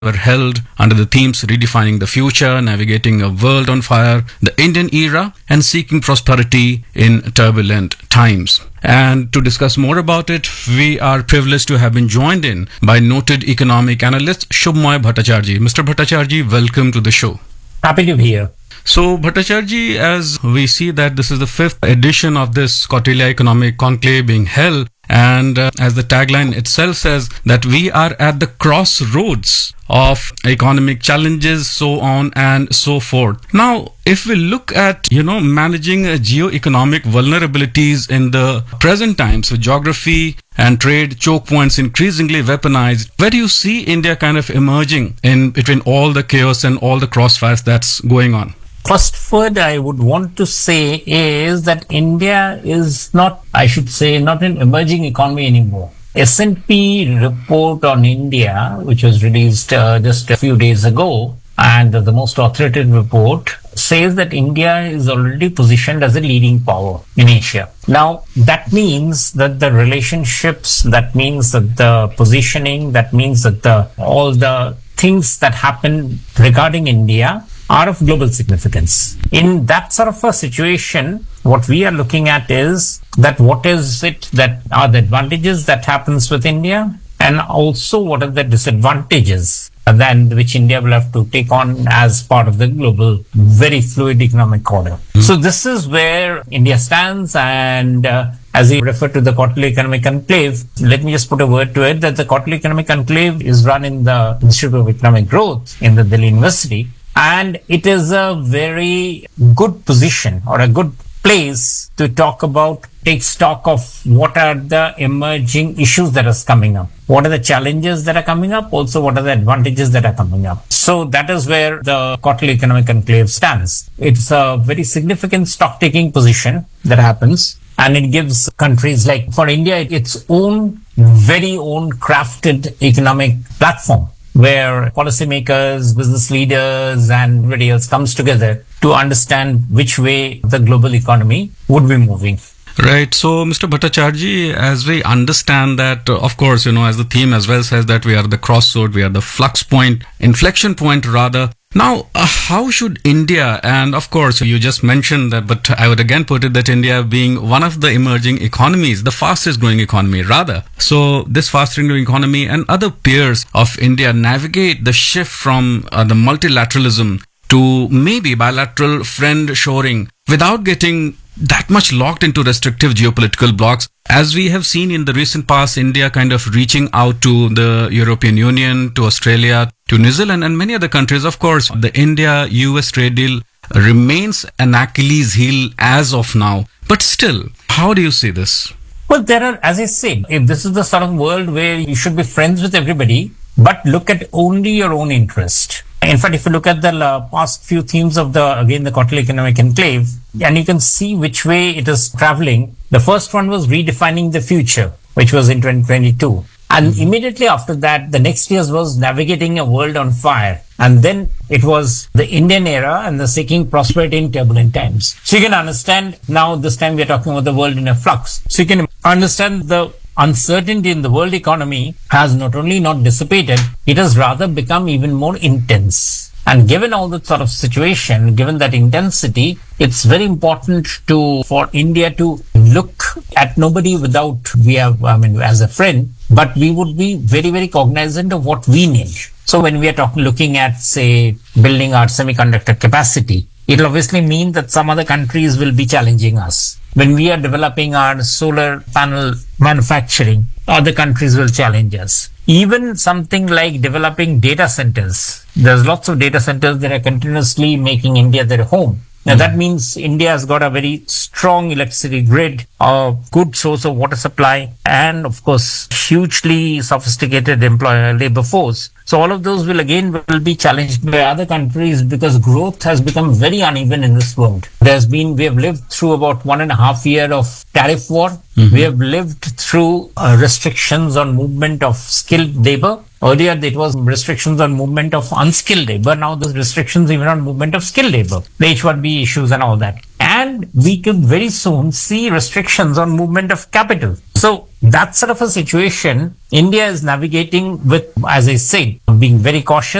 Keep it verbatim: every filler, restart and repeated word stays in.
were held under the themes Redefining the Future, Navigating a World on Fire, The Indian Era, and Seeking Prosperity in Turbulent Times. And to discuss more about it, we are privileged to have been joined in by noted economic analyst Shubhmoy Bhattacharjee. Mister Bhattacharjee, welcome to the show. Happy to be here. So, Bhattacharjee, as we see that this is the fifth edition of this Kautilya Economic Conclave being held, and uh, as the tagline itself says, that we are at the crossroads of economic challenges, so on and so forth. Now, if we look at, you know, managing uh, geo-economic vulnerabilities in the present times with geography and trade choke points increasingly weaponized, where do you see India kind of emerging in between all the chaos and all the crossfires that's going on? First word I would want to say is that India is not, I should say, not an emerging economy anymore. S and P report on India, which was released uh, just a few days ago, and uh, the most authoritative report says that India is already positioned as a leading power in Asia. Now, that means that the relationships, that means that the positioning, that means that the all the things that happen regarding India are of global significance. In that sort of a situation, what we are looking at is that what is it that are the advantages that happens with India, and also what are the disadvantages then which India will have to take on as part of the global, very fluid economic order. Mm. So this is where India stands, and uh, as we refer to the Kautilya Economic Conclave, let me just put a word to it that the Kautilya Economic Conclave is run in the Institute of Economic Growth in the Delhi University. And it is a very good position or a good place to talk about, take stock of what are the emerging issues that are coming up. What are the challenges that are coming up? Also, what are the advantages that are coming up? So that is where the Kautilya Economic Conclave stands. It's a very significant stock-taking position that happens. And it gives countries like, for India, its own, very own crafted economic platform, where policymakers, business leaders, and everybody else comes together to understand which way the global economy would be moving. Right. So, Mister Bhattacharjee, as we understand that, uh, of course, you know, as the theme as well says that we are the crossroad, we are the flux point, inflection point rather. Now, uh, how should India, and of course, you just mentioned that, but I would again put it that India being one of the emerging economies, the fastest growing economy rather. So this fast growing economy and other peers of India navigate the shift from uh, the multilateralism to maybe bilateral friend shoring without getting that much locked into restrictive geopolitical blocks. As we have seen in the recent past, India kind of reaching out to the European Union, to Australia, to New Zealand and many other countries. Of course, the India-U S trade deal remains an Achilles heel as of now. But still, how do you see this? Well, there are, as I said, if this is the sort of world where you should be friends with everybody, but look at only your own interest. In fact, if you look at the uh, past few themes of the, again, the Kautilya Economic Conclave, and you can see which way it is traveling. The first one was redefining the future, which was in twenty twenty-two. And immediately after that, the next year's was navigating a world on fire. And then it was the Indian era and the seeking prosperity in turbulent times. So you can understand now this time we are talking about the world in a flux. So you can understand the uncertainty in the world economy has not only not dissipated, it has rather become even more intense. And given all that sort of situation, given that intensity, it's very important to for India to look at nobody without we have, I mean, as a friend, but we would be very, very cognizant of what we need. So when we are talking, looking at, say, building our semiconductor capacity, it'll obviously mean that some other countries will be challenging us. When we are developing our solar panel manufacturing, other countries will challenge us. Even something like developing data centers. There's lots of data centers that are continuously making India their home. Now, that means India has got a very strong electricity grid, a good source of water supply, and of course, hugely sophisticated employer labor force. So all of those will again will be challenged by other countries because growth has become very uneven in this world. There's been, we have lived through about one and a half year of tariff war. Mm-hmm. We have lived through uh, restrictions on movement of skilled labor. Earlier, it was restrictions on movement of unskilled labor. Now, there's restrictions even on movement of skilled labor, the H one B issues and all that. And and we could very soon see restrictions on movement of capital. So that sort of a situation India is navigating with, as I say, being very cautious.